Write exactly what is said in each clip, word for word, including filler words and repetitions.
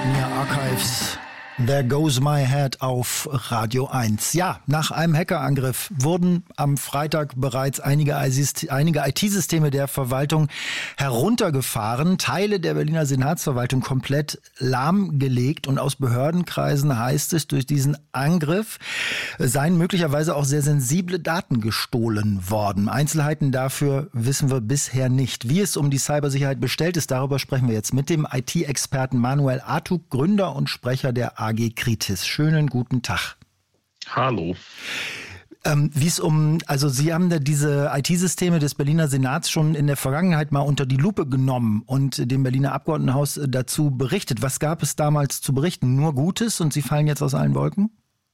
Archives. There goes my head auf Radio eins. Ja, nach einem Hackerangriff wurden am Freitag bereits einige I T-Systeme der Verwaltung heruntergefahren, Teile der Berliner Senatsverwaltung komplett lahmgelegt und aus Behördenkreisen heißt es, durch diesen Angriff seien möglicherweise auch sehr sensible Daten gestohlen worden. Einzelheiten dafür wissen wir bisher nicht. Wie es um die Cybersicherheit bestellt ist, darüber sprechen wir jetzt mit dem I T-Experten Manuel Artug, Gründer und Sprecher der A G Kritis. Schönen guten Tag. Hallo. Ähm, wie es um, also Sie haben da diese I T-Systeme des Berliner Senats schon in der Vergangenheit mal unter die Lupe genommen und dem Berliner Abgeordnetenhaus dazu berichtet. Was gab es damals zu berichten? Nur Gutes und Sie fallen jetzt aus allen Wolken?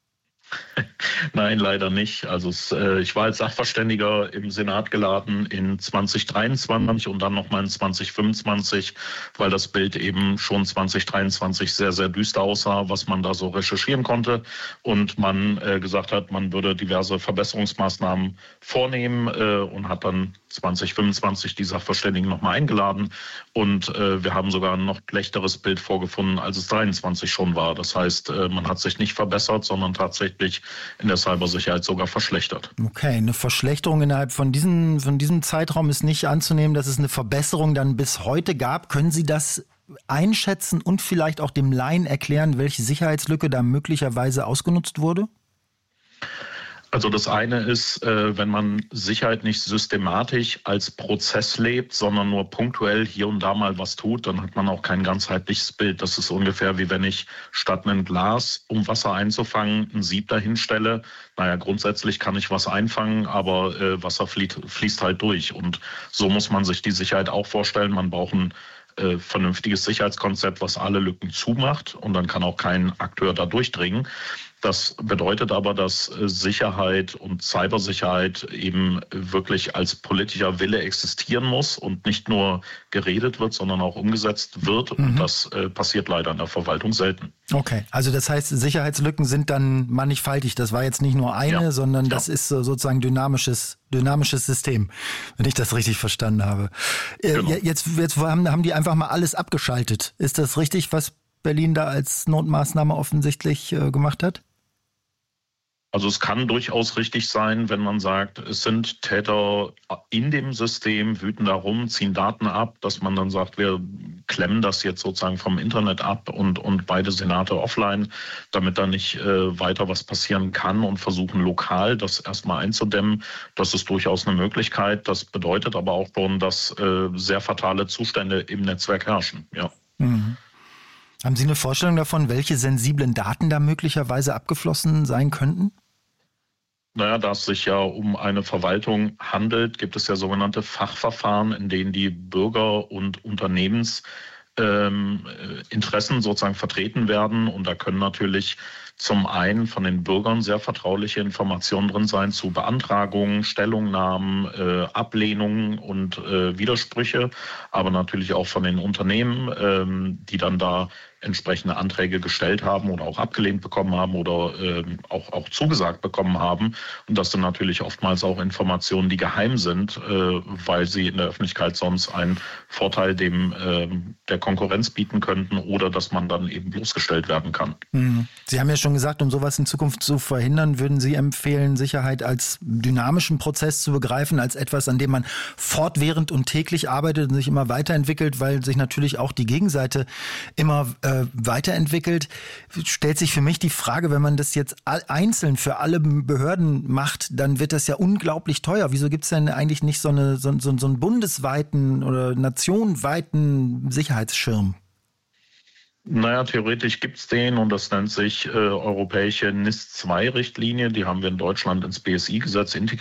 Nein, leider nicht. Also es, äh, ich war als Sachverständiger im Senat geladen in zwanzig dreiundzwanzig und dann nochmal in zwanzig fünfundzwanzig, weil das Bild eben schon zwanzig dreiundzwanzig sehr, sehr düster aussah, was man da so recherchieren konnte. Und man äh, gesagt hat, man würde diverse Verbesserungsmaßnahmen vornehmen äh, und hat dann zwanzig fünfundzwanzig die Sachverständigen nochmal eingeladen. Und äh, wir haben sogar ein noch schlechteres Bild vorgefunden, als es dreiundzwanzig schon war. Das heißt, äh, man hat sich nicht verbessert, sondern tatsächlich in der Cybersicherheit sogar verschlechtert. Okay, eine Verschlechterung innerhalb von, diesen, von diesem Zeitraum ist nicht anzunehmen, dass es eine Verbesserung dann bis heute gab. Können Sie das einschätzen und vielleicht auch dem Laien erklären, welche Sicherheitslücke da möglicherweise ausgenutzt wurde? Also das eine ist, äh, wenn man Sicherheit nicht systematisch als Prozess lebt, sondern nur punktuell hier und da mal was tut, dann hat man auch kein ganzheitliches Bild. Das ist ungefähr wie wenn ich statt ein Glas, um Wasser einzufangen, ein Sieb dahinstelle. Naja, grundsätzlich kann ich was einfangen, aber äh, Wasser fließt, fließt halt durch. Und so muss man sich die Sicherheit auch vorstellen. Man braucht ein äh, vernünftiges Sicherheitskonzept, was alle Lücken zumacht und dann kann auch kein Akteur da durchdringen. Das bedeutet aber, dass Sicherheit und Cybersicherheit eben wirklich als politischer Wille existieren muss und nicht nur geredet wird, sondern auch umgesetzt wird. Mhm. Und das äh, passiert leider in der Verwaltung selten. Okay, also das heißt, Sicherheitslücken sind dann mannigfaltig. Das war jetzt nicht nur eine, ja. sondern das ja. ist sozusagen dynamisches, dynamisches System, wenn ich das richtig verstanden habe. Genau. Jetzt, jetzt haben, haben die einfach mal alles abgeschaltet. Ist das richtig, was Berlin da als Notmaßnahme offensichtlich äh, gemacht hat? Also es kann durchaus richtig sein, wenn man sagt, es sind Täter in dem System, wüten da rum, ziehen Daten ab, dass man dann sagt, wir klemmen das jetzt sozusagen vom Internet ab und, und beide Senate offline, damit da nicht äh, weiter was passieren kann und versuchen lokal das erstmal einzudämmen. Das ist durchaus eine Möglichkeit. Das bedeutet aber auch schon, dass äh, sehr fatale Zustände im Netzwerk herrschen. Ja. Mhm. Haben Sie eine Vorstellung davon, welche sensiblen Daten da möglicherweise abgeflossen sein könnten? Naja, da es sich ja um eine Verwaltung handelt, gibt es ja sogenannte Fachverfahren, in denen die Bürger- und Unternehmensinteressen ähm, sozusagen vertreten werden. Und da können natürlich zum einen von den Bürgern sehr vertrauliche Informationen drin sein zu Beantragungen, Stellungnahmen, äh, Ablehnungen und äh, Widersprüche, aber natürlich auch von den Unternehmen, ähm, die dann da entsprechende Anträge gestellt haben oder auch abgelehnt bekommen haben oder äh, auch, auch zugesagt bekommen haben. Und das sind natürlich oftmals auch Informationen, die geheim sind, äh, weil sie in der Öffentlichkeit sonst einen Vorteil dem äh, der Konkurrenz bieten könnten oder dass man dann eben bloßgestellt werden kann. Mhm. Sie haben ja schon gesagt, um sowas in Zukunft zu verhindern, würden Sie empfehlen, Sicherheit als dynamischen Prozess zu begreifen, als etwas, an dem man fortwährend und täglich arbeitet und sich immer weiterentwickelt, weil sich natürlich auch die Gegenseite immer äh, weiterentwickelt. Stellt sich für mich die Frage, wenn man das jetzt einzeln für alle Behörden macht, dann wird das ja unglaublich teuer. Wieso gibt es denn eigentlich nicht so, eine, so, so, so einen bundesweiten oder nationenweiten Sicherheitsschirm? Naja, theoretisch gibt's den und das nennt sich äh, europäische N I S zwei Richtlinie. Die haben wir in Deutschland ins B S I-Gesetz integriert.